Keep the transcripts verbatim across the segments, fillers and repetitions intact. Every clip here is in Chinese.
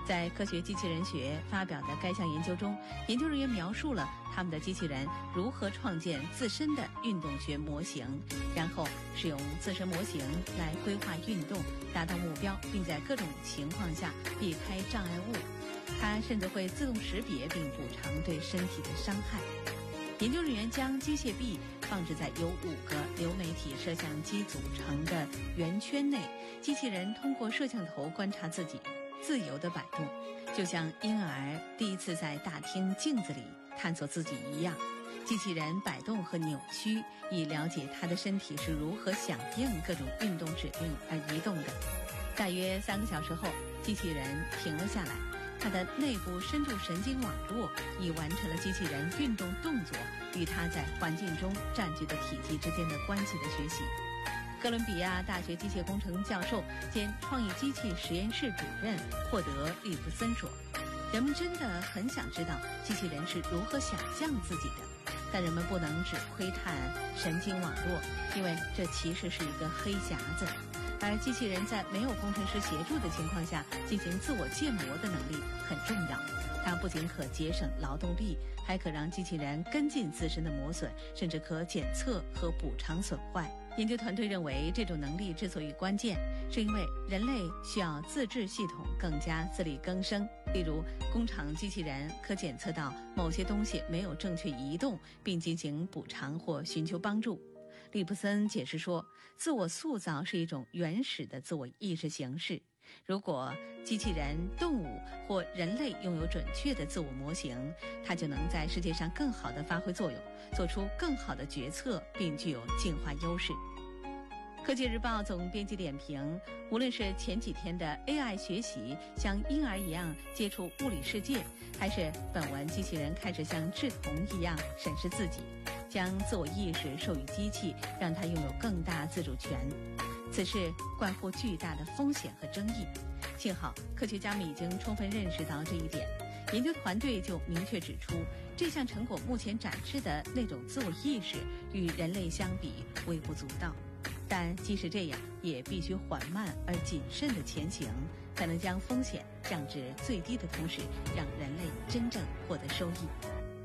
在《科学机器人学》发表的该项研究中，研究人员描述了他们的机器人如何创建自身的运动学模型，然后使用自身模型来规划运动，达到目标，并在各种情况下避开障碍物。它甚至会自动识别并补偿对身体的伤害。研究人员将机械臂放置在由五个流媒体摄像机组成的圆圈内，机器人通过摄像头观察自己自由的摆动，就像婴儿第一次在大厅镜子里探索自己一样。机器人摆动和扭曲，以了解他的身体是如何响应各种运动指令而移动的。大约三个小时后，机器人停了下来，它的内部深度神经网络已完成了机器人运动动作与它在环境中占据的体积之间的关系的学习。哥伦比亚大学机械工程教授兼创意机器实验室主任霍德·利弗森说，人们真的很想知道机器人是如何想象自己的，但人们不能只窥探神经网络，因为这其实是一个黑匣子。而机器人在没有工程师协助的情况下进行自我建模的能力很重要，它不仅可节省劳动力，还可让机器人跟进自身的磨损，甚至可检测和补偿损坏。研究团队认为，这种能力之所以关键，是因为人类需要自制系统更加自力更生。例如，工厂机器人可检测到某些东西没有正确移动，并进行补偿或寻求帮助。利普森解释说，自我塑造是一种原始的自我意识形式。如果机器人、动物或人类拥有准确的自我模型，它就能在世界上更好地发挥作用，做出更好的决策，并具有进化优势。科技日报总编辑点评，无论是前几天的 A I 学习像婴儿一样接触物理世界，还是本文机器人开始像智童一样审视自己，将自我意识授予机器，让它拥有更大自主权，此事关乎巨大的风险和争议。幸好科学家们已经充分认识到这一点，研究团队就明确指出，这项成果目前展示的那种自我意识与人类相比微不足道，但即使这样，也必须缓慢而谨慎地前行，才能将风险降至最低的同时，让人类真正获得收益。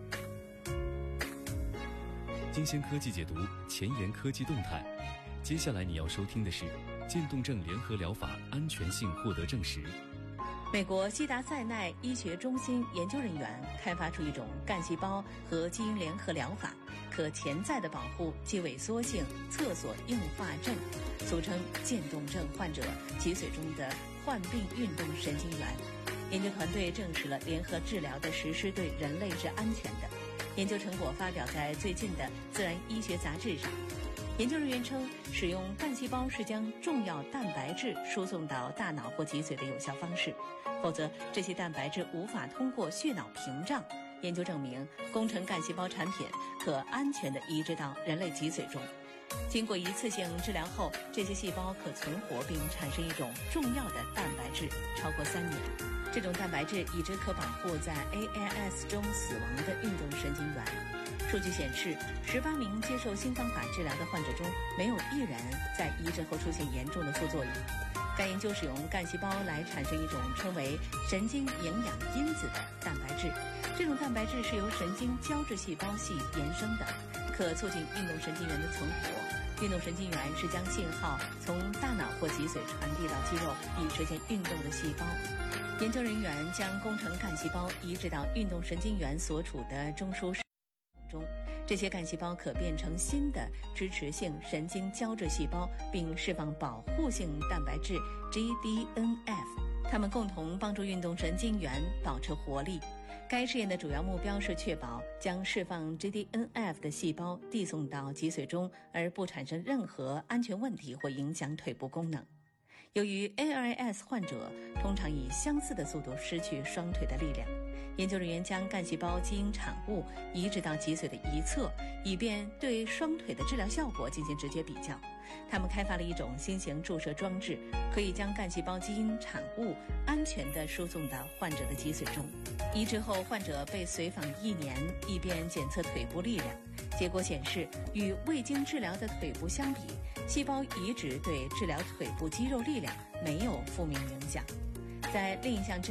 金星科技解读前沿科技动态，接下来你要收听的是渐冻症联合疗法安全性获得证实。 美国西达塞奈医学中心研究人员开发出一种干细胞和基因联合疗法，可潜在地保护肌萎缩性厕所硬化症，俗称渐冻症患者脊髓中的患病运动神经元。研究团队证实了联合治疗的实施对人类是安全的。研究成果发表在最近的《自然医学杂志》上。研究人员称，使用干细胞是将重要蛋白质输送到大脑或脊髓的有效方式，否则这些蛋白质无法通过血脑屏障。研究证明，工程干细胞产品可安全地移植到人类脊髓中。经过一次性治疗后，这些细胞可存活并产生一种重要的蛋白质，超过三年。这种蛋白质已知可保护在 A L S 中死亡的运动神经元。数据显示，十八名接受新方法治疗的患者中，没有一人在移植后出现严重的副作用。该研究使用干细胞来产生一种称为神经营养因子的蛋白质，这种蛋白质是由神经胶质细胞系衍生的，可促进运动神经元的存活。运动神经元是将信号从大脑或脊髓传递到肌肉以实现运动的细胞。研究人员将工程干细胞移植到运动神经元所处的中枢中，这些干细胞可变成新的支持性神经胶质细胞，并释放保护性蛋白质 G D N F， 它们共同帮助运动神经元保持活力。该试验的主要目标是确保将释放 G D N F 的细胞递送到脊髓中，而不产生任何安全问题或影响腿部功能。由于 A L S 患者通常以相似的速度失去双腿的力量，研究人员将干细胞基因产物移植到脊髓的一侧，以便对双腿的治疗效果进行直接比较。他们开发了一种新型注射装置，可以将干细胞基因产物安全地输送到患者的脊髓中。移植后，患者被随访一年，以便检测腿部力量。结果显示，与未经治疗的腿部相比，细胞移植对治疗腿部肌肉力量没有负面影响。在另一项